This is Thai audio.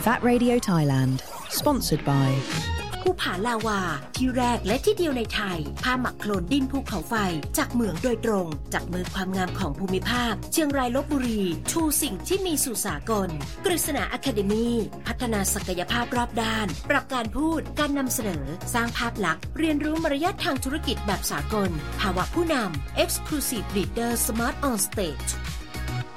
VAT Radio Thailand Sponsored by ภูผาลาวาที่แรกและที่เดียวในไทยผ้าหมักโคลนดินภูเขาไฟจากเหมืองโดยตรงจากมือความงามของภูมิภาคเชียงรายลพบุรีชูสิ่งที่มีสู่สากลกฤษณาอะคาเดมีพัฒนาศักยภาพรอบด้านปรับการพูดการนำเสนอสร้างภาพลักษณ์เรียนรู้มารยาททางธุรกิจแบบสากลภาวะผู้นำ Exclusive Leader Smart on Stage